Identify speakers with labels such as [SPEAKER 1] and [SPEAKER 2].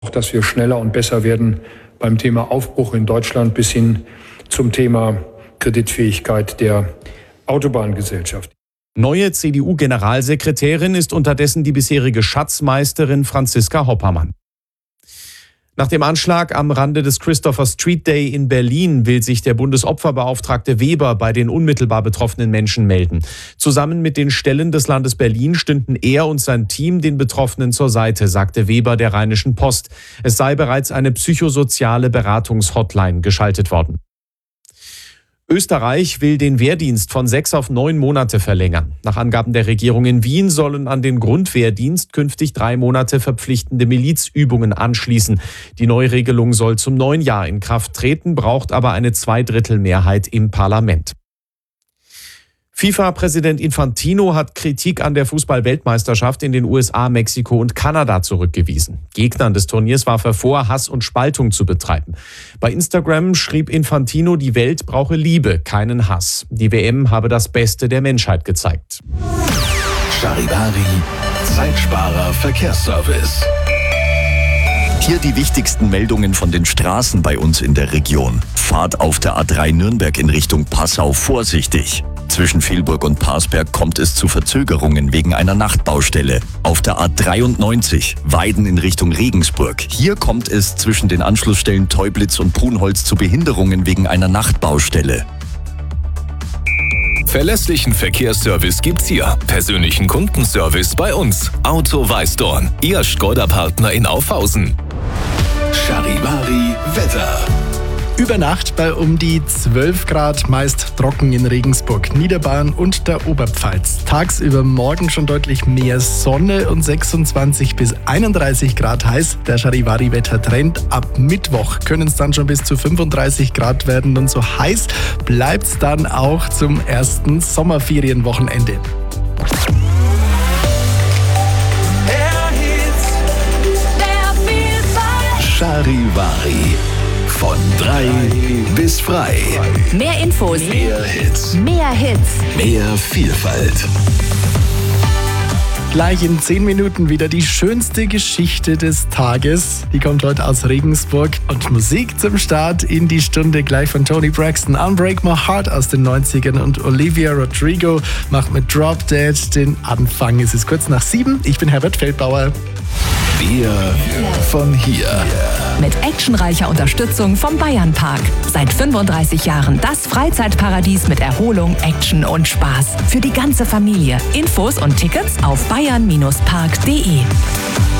[SPEAKER 1] dass wir schneller und besser werden beim Thema Aufbruch in Deutschland bis hin zum Thema Kreditfähigkeit der Autobahngesellschaft.
[SPEAKER 2] Neue CDU-Generalsekretärin ist unterdessen die bisherige Schatzmeisterin Franziska Hoppermann. Nach dem Anschlag am Rande des Christopher Street Day in Berlin will sich der Bundesopferbeauftragte Weber bei den unmittelbar betroffenen Menschen melden. Zusammen mit den Stellen des Landes Berlin stünden er und sein Team den Betroffenen zur Seite, sagte Weber der Rheinischen Post. Es sei bereits eine psychosoziale Beratungshotline geschaltet worden. Österreich will den Wehrdienst von 6 auf 9 Monate verlängern. Nach Angaben der Regierung in Wien sollen an den Grundwehrdienst künftig 3 Monate verpflichtende Milizübungen anschließen. Die Neuregelung soll zum neuen Jahr in Kraft treten, braucht aber eine Zweidrittelmehrheit im Parlament. FIFA-Präsident Infantino hat Kritik an der Fußball-Weltmeisterschaft in den USA, Mexiko und Kanada zurückgewiesen. Gegnern des Turniers warf er vor, Hass und Spaltung zu betreiben. Bei Instagram schrieb Infantino, die Welt brauche Liebe, keinen Hass. Die WM habe das Beste der Menschheit gezeigt.
[SPEAKER 3] Charivari, Zeitsparer Verkehrsservice. Hier die wichtigsten Meldungen von den Straßen bei uns in der Region. Fahrt auf der A3 Nürnberg in Richtung Passau vorsichtig. Zwischen Vilburg und Parsberg kommt es zu Verzögerungen wegen einer Nachtbaustelle. Auf der A93 Weiden in Richtung Regensburg. Hier kommt es zwischen den Anschlussstellen Teublitz und Brunholz zu Behinderungen wegen einer Nachtbaustelle.
[SPEAKER 4] Verlässlichen Verkehrsservice gibt's hier. Persönlichen Kundenservice bei uns. Auto Weißdorn, Ihr Škoda-Partner in Aufhausen.
[SPEAKER 3] Charivari Wetter.
[SPEAKER 5] Über Nacht bei um die 12 Grad, meist trocken in Regensburg, Niederbayern und der Oberpfalz. Tagsüber morgen schon deutlich mehr Sonne und 26 bis 31 Grad heiß. Der Charivari-Wettertrend. Ab Mittwoch können es dann schon bis zu 35 Grad werden und so heiß bleibt es dann auch zum ersten Sommerferienwochenende.
[SPEAKER 3] Charivari. Von 3 bis frei.
[SPEAKER 6] Mehr Infos.
[SPEAKER 3] Mehr Hits.
[SPEAKER 6] Mehr Hits.
[SPEAKER 3] Mehr Vielfalt.
[SPEAKER 5] Gleich in 10 Minuten wieder die schönste Geschichte des Tages. Die kommt heute aus Regensburg. Und Musik zum Start in die Stunde gleich von Toni Braxton. Unbreak My Heart aus den 90ern und Olivia Rodrigo macht mit Drop Dead den Anfang. Es ist kurz nach 7. Ich bin Herbert Feldbauer.
[SPEAKER 3] Wir von hier.
[SPEAKER 6] Mit actionreicher Unterstützung vom Bayernpark. Seit 35 Jahren das Freizeitparadies mit Erholung, Action und Spaß. Für die ganze Familie. Infos und Tickets auf bayern-park.de.